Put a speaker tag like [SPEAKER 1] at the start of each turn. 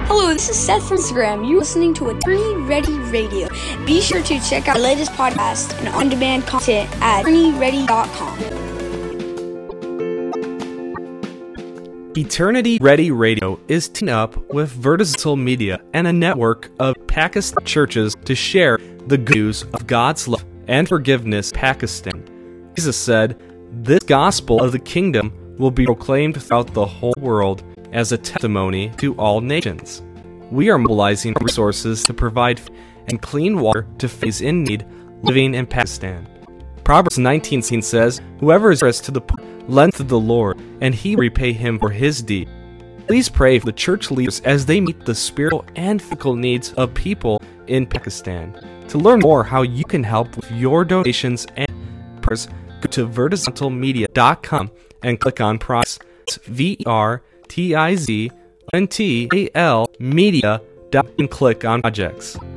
[SPEAKER 1] Hello, this is Seth from Instagram. You're listening to Attorney Ready Radio. Be sure to check out our latest podcast and on-demand content at attorneyready.com.
[SPEAKER 2] Eternity Ready Radio is teaming up with Vertical Media and a network of Pakistan churches to share the good news of God's love and forgiveness in Pakistan. Jesus said, "This gospel of the kingdom will be proclaimed throughout the whole world as a testimony to all nations." We are mobilizing resources to provide food and clean water to families in need living in Pakistan. Proverbs 19:16 says, "Whoever is generous to the poor lends to the Lord, and he will repay him for his deed." Please pray for the church leaders as they meet the spiritual and physical needs of people in Pakistan. To learn more how you can help with your donations and prayers, go to verticalmedia.com and click on projects. It's VERTIZONTAL media and click on projects.